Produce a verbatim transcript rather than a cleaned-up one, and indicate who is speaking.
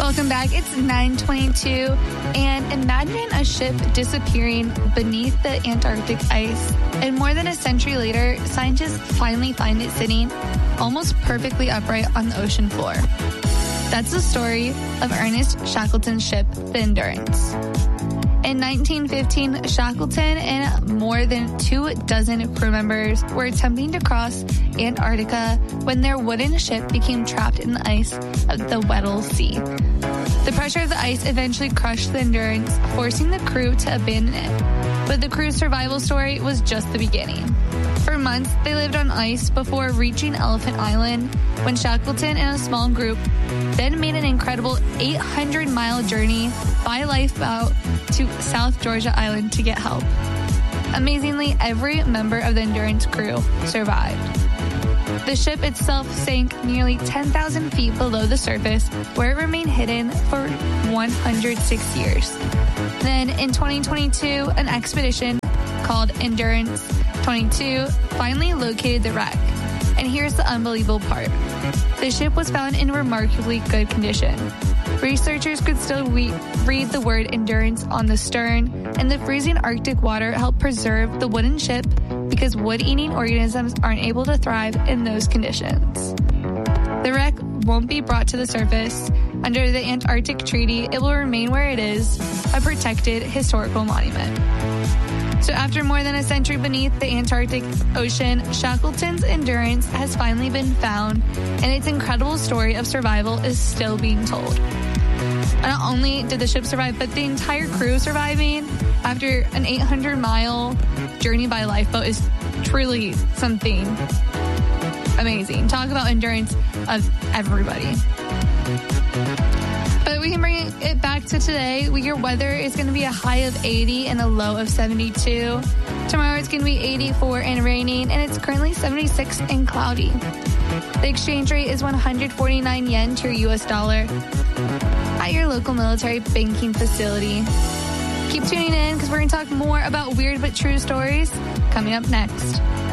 Speaker 1: Welcome back. It's nine twenty-two, and imagine a ship disappearing beneath the Antarctic ice. And more than a century later, scientists finally find it sitting almost perfectly upright on the ocean floor. That's the story of Ernest Shackleton's ship, the Endurance. In nineteen fifteen, Shackleton and more than two dozen crew members were attempting to cross Antarctica when their wooden ship became trapped in the ice of the Weddell Sea. The pressure of the ice eventually crushed the Endurance, forcing the crew to abandon it. But the crew's survival story was just the beginning. For months, they lived on ice before reaching Elephant Island, when Shackleton and a small group then made an incredible eight hundred mile journey by lifeboat to South Georgia Island to get help. Amazingly, every member of the Endurance crew survived. The ship itself sank nearly ten thousand feet below the surface, where it remained hidden for one hundred six years. Then, in twenty twenty-two, an expedition called Endurance twenty-two finally located the wreck. And here's the unbelievable part. The ship was found in remarkably good condition. Researchers could still re- read the word Endurance on the stern, and the freezing Arctic water helped preserve the wooden ship because wood-eating organisms aren't able to thrive in those conditions. The wreck won't be brought to the surface. Under the Antarctic Treaty, it will remain where it is, a protected historical monument. So after more than a century beneath the Antarctic Ocean, Shackleton's Endurance has finally been found, and its incredible story of survival is still being told. Not only did the ship survive, but the entire crew surviving after an eight hundred mile journey by lifeboat is truly something amazing. Talk about endurance of everybody. But we can bring it back to today. Your weather is going to be a high of eighty and a low of seventy-two. Tomorrow it's going to be eighty-four and raining, and it's currently seventy-six and cloudy. The exchange rate is one hundred forty-nine yen to your U S dollar at your local military banking facility. Keep tuning in because we're going to talk more about weird but true stories coming up next.